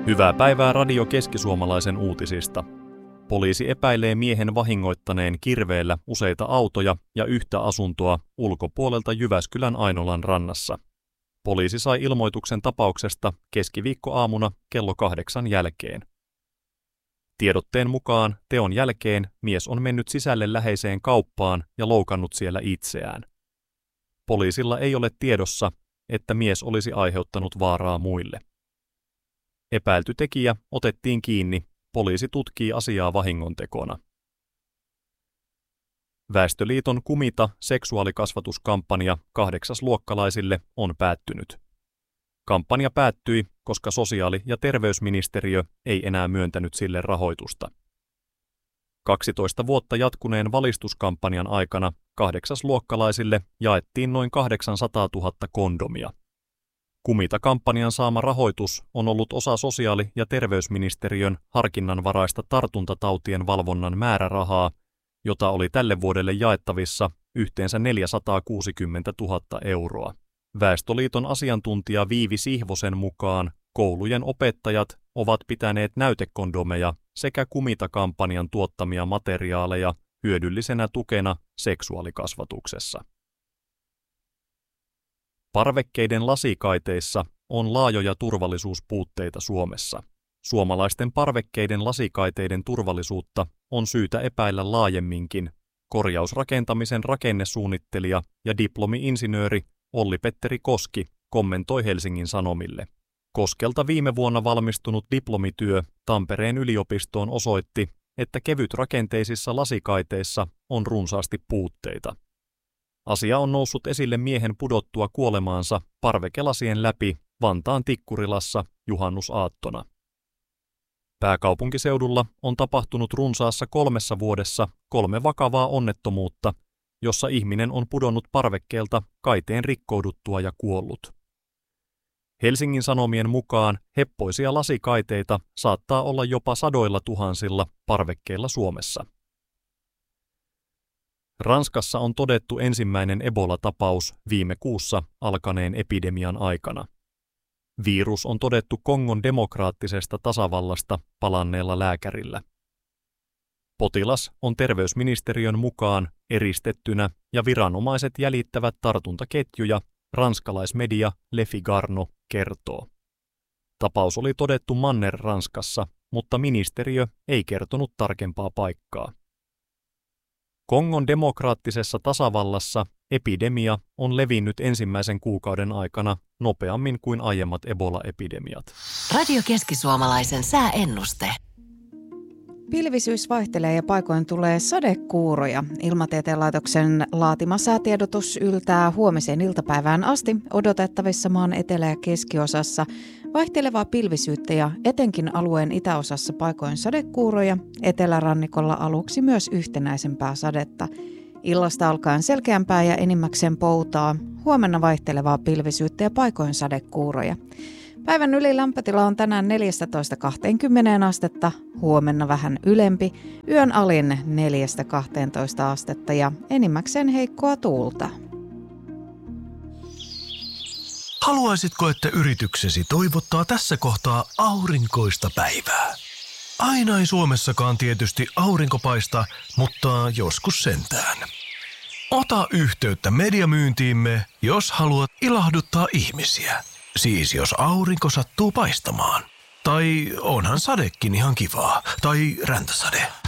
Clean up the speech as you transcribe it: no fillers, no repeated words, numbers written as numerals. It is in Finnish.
Hyvää päivää Radio Keski-Suomalaisen uutisista. Poliisi epäilee miehen vahingoittaneen kirveellä useita autoja ja yhtä asuntoa ulkopuolelta Jyväskylän Ainolan rannassa. Poliisi sai ilmoituksen tapauksesta keskiviikkoaamuna kello 8 jälkeen. Tiedotteen mukaan teon jälkeen mies on mennyt sisälle läheiseen kauppaan ja loukannut siellä itseään. Poliisilla ei ole tiedossa, että mies olisi aiheuttanut vaaraa muille. Epäilty tekijä otettiin kiinni. Poliisi tutkii asiaa vahingontekona. Väestöliiton Kumita seksuaalikasvatuskampanja 8-luokkalaisille on päättynyt. Kampanja päättyi, koska sosiaali- ja terveysministeriö ei enää myöntänyt sille rahoitusta. 12 vuotta jatkuneen valistuskampanjan aikana 8-luokkalaisille jaettiin noin 800 000 kondomia. Kumita-kampanjan saama rahoitus on ollut osa sosiaali- ja terveysministeriön harkinnanvaraista tartuntatautien valvonnan määrärahaa, jota oli tälle vuodelle jaettavissa yhteensä 460 000 euroa. Väestöliiton asiantuntija Viivi Sihvosen mukaan koulujen opettajat ovat pitäneet näytekondomeja sekä Kumita-kampanjan tuottamia materiaaleja hyödyllisenä tukena seksuaalikasvatuksessa. Parvekkeiden lasikaiteissa on laajoja turvallisuuspuutteita Suomessa. Suomalaisten parvekkeiden lasikaiteiden turvallisuutta on syytä epäillä laajemminkin, korjausrakentamisen rakennesuunnittelija ja diplomi-insinööri Olli-Petteri Koski kommentoi Helsingin Sanomille. Koskelta viime vuonna valmistunut diplomityö Tampereen yliopistoon osoitti, että kevytrakenteisissa lasikaiteissa on runsaasti puutteita. Asia on noussut esille miehen pudottua kuolemaansa parvekelasien läpi Vantaan Tikkurilassa juhannusaattona. Pääkaupunkiseudulla on tapahtunut runsaassa 3 vuodessa 3 vakavaa onnettomuutta, jossa ihminen on pudonnut parvekkeelta kaiteen rikkouduttua ja kuollut. Helsingin Sanomien mukaan heppoisia lasikaiteita saattaa olla jopa 100 000 parvekkeilla Suomessa. Ranskassa on todettu ensimmäinen Ebola-tapaus viime kuussa alkaneen epidemian aikana. Virus on todettu Kongon demokraattisesta tasavallasta palanneella lääkärillä. Potilas on terveysministeriön mukaan eristettynä ja viranomaiset jäljittävät tartuntaketjuja, ranskalaismedia Le Figaro kertoo. Tapaus oli todettu Manner-Ranskassa, mutta ministeriö ei kertonut tarkempaa paikkaa. Kongon demokraattisessa tasavallassa epidemia on levinnyt ensimmäisen kuukauden aikana nopeammin kuin aiemmat Ebola-epidemiat. Radio Keski-Suomalaisen sääennuste. Pilvisyys vaihtelee ja paikoin tulee sadekuuroja. Ilmatieteen laitoksen laatima säätiedotus yltää huomiseen iltapäivään asti odotettavissa maan etelä- ja keskiosassa vaihtelevaa pilvisyyttä ja etenkin alueen itäosassa paikoin sadekuuroja, etelärannikolla aluksi myös yhtenäisempää sadetta. Illasta alkaen selkeämpää ja enimmäkseen poutaa, huomenna vaihtelevaa pilvisyyttä ja paikoin sadekuuroja. Päivän ylilämpötila on tänään 14-20 astetta, huomenna vähän ylempi, yön alin 4-12 astetta ja enimmäkseen heikkoa tuulta. Haluaisitko, että yrityksesi toivottaa tässä kohtaa aurinkoista päivää? Aina ei Suomessakaan tietysti aurinko paista, mutta joskus sentään. Ota yhteyttä mediamyyntiimme, jos haluat ilahduttaa ihmisiä. Siis jos aurinko sattuu paistamaan. Tai onhan sadekin ihan kivaa. Tai räntäsade.